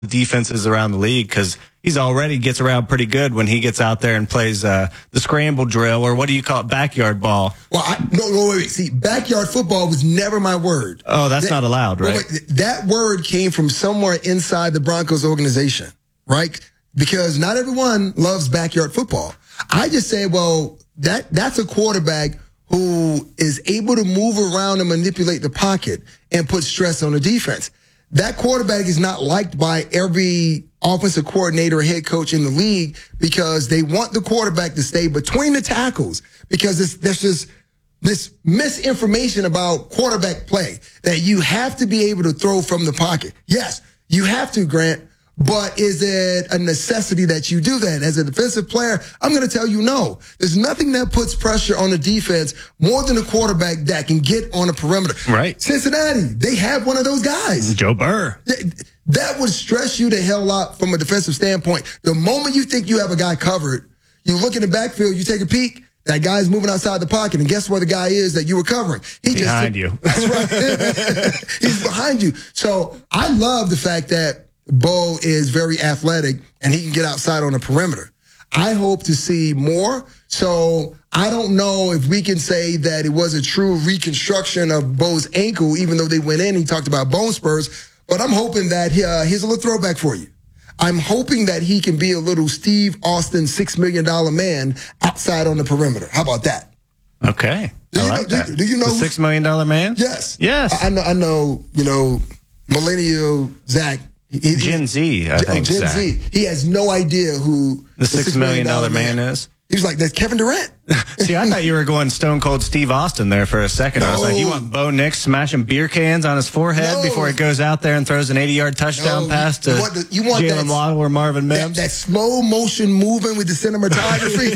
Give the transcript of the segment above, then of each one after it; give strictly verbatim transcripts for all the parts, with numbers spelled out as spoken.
defenses around the league because he's already gets around pretty good when he gets out there and plays uh, the scramble drill, or what do you call it, backyard ball? Well, I, no, no, wait, wait. See, backyard football was never my word. Oh, that's that, not allowed, right? Wait, wait, that word came from somewhere inside the Broncos organization, right? Because not everyone loves backyard football. I just say, well, that that's a quarterback who is able to move around and manipulate the pocket and put stress on the defense. That quarterback is not liked by every offensive coordinator or head coach in the league because they want the quarterback to stay between the tackles because it's, there's just this misinformation about quarterback play that you have to be able to throw from the pocket. Yes, you have to, Grant, but is it a necessity that you do that? As a defensive player, I'm going to tell you no. There's nothing that puts pressure on the defense more than a quarterback that can get on a perimeter. Right. Cincinnati, they have one of those guys. Joe Burr. That would stress you the hell out from a defensive standpoint. The moment you think you have a guy covered, you look in the backfield, you take a peek, that guy's moving outside the pocket, and guess where the guy is that you were covering? He behind just, you. That's right. He's behind you. So I love the fact that Bo is very athletic and he can get outside on the perimeter. I hope to see more. So I don't know if we can say that it was a true reconstruction of Bo's ankle, even though they went in. He talked about bone spurs, but I'm hoping that he, uh, here's a little throwback for you. I'm hoping that he can be a little Steve Austin six million dollars man outside on the perimeter. How about that? Okay. Do you, I like know, that. Do, do you know the six million dollars man? Yes. Yes. I, I know, I know, you know, millennial Zach. He, Gen Z, I think. Gen Zach. Z. He has no idea who the, the six million dollar man, man is. He was like, that's Kevin Durant. See, I thought you were going Stone Cold Steve Austin there for a second. No. I was like, you want Bo Nix smashing beer cans on his forehead no. before he goes out there and throws an eighty-yard touchdown no. pass to Jalen Waddle or Marvin Mims? That, that slow motion moving with the cinematography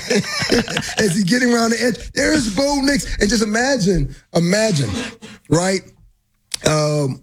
as he's getting around the edge. There's Bo Nix. And just imagine, imagine, right? Um,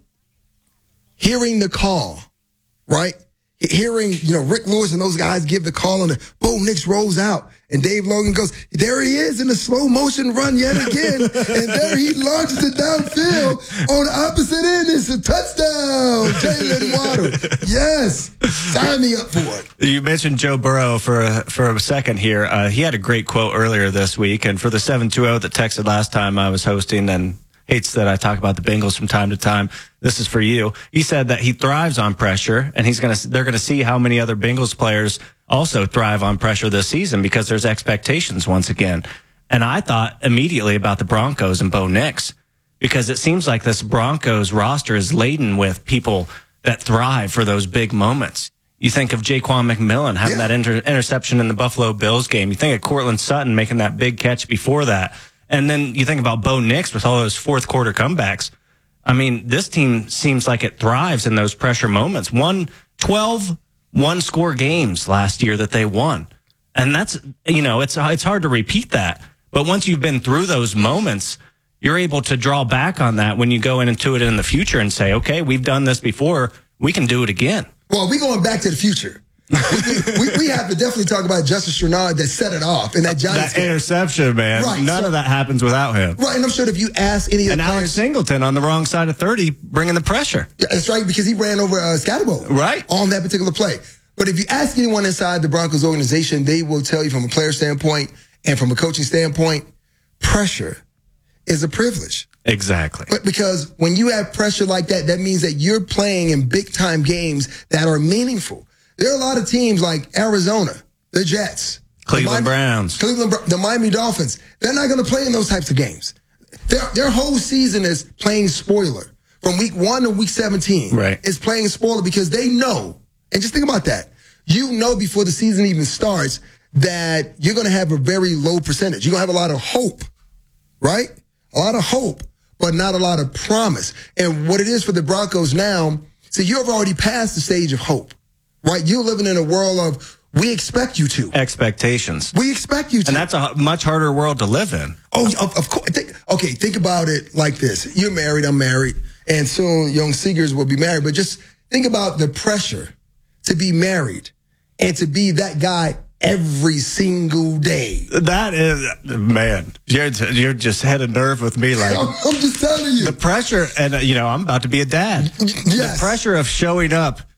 hearing the call, right? Hearing, you know, Rick Lewis and those guys give the call and the Bo Nix rolls out and Dave Logan goes, there he is in the slow motion run yet again. And there he launches it downfield on the opposite end. It's a touchdown. Jalen Waddle. Yes. Sign me up for it. You mentioned Joe Burrow for a, for a second here. Uh, he had a great quote earlier this week. And for the seven two zero that texted last time I was hosting and hates that I talk about the Bengals from time to time, this is for you. He said that he thrives on pressure, and he's gonna they're gonna see how many other Bengals players also thrive on pressure this season because there's expectations once again. And I thought immediately about the Broncos and Bo Nix because it seems like this Broncos roster is laden with people that thrive for those big moments. You think of Jaquan McMillan having yeah. that inter- interception in the Buffalo Bills game. You think of Cortland Sutton making that big catch before that. And then you think about Bo Nix with all those fourth quarter comebacks. I mean, this team seems like it thrives in those pressure moments. Won twelve one-score games last year that they won. And that's, you know, it's it's hard to repeat that. But once you've been through those moments, you're able to draw back on that when you go into it in the future and say, okay, we've done this before. We can do it again. Well, we're going back to the future. we, we, we have to definitely talk about Justice Renard that set it off in that Giants that game. Interception, man. Right, None so, of that happens without him. Right, and I'm sure if you ask any of the and players, Alex Singleton on the wrong side of thirty, bringing the pressure. Yeah, that's right, because he ran over uh, Scatterbo right on that particular play. But if you ask anyone inside the Broncos organization, they will tell you from a player standpoint and from a coaching standpoint, pressure is a privilege. Exactly. But because when you have pressure like that, that means that you're playing in big-time games that are meaningful. There are a lot of teams like Arizona, the Jets, Cleveland the Miami, Browns, Cleveland, the Miami Dolphins. They're not going to play in those types of games. Their, their whole season is playing spoiler. From week one to week seventeen, right. It's playing spoiler because they know, and just think about that. You know before the season even starts that you're going to have a very low percentage. You're going to have a lot of hope, right? A lot of hope, but not a lot of promise. And what it is for the Broncos now, so you've already passed the stage of hope. Right, you're living in a world of we expect you to. Expectations. We expect you to. And that's a much harder world to live in. Oh, of, of course. Think, okay, think about it like this. You're married, I'm married, and soon young Seegers will be married. But just think about the pressure to be married and to be that guy every single day. That is, man, you're, you're just head of nerve with me. Like I'm, I'm just telling you. The pressure, and, uh, you know, I'm about to be a dad. Yes. The pressure of showing up